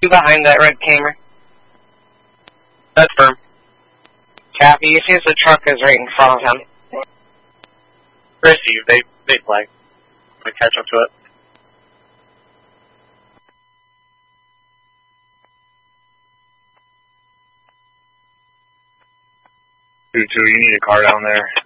Behind that red Camry. That's firm. Copy. He sees the truck is right in front of him. Receive. They flag. I'm gonna catch up to it. 2-2, you need a car down there.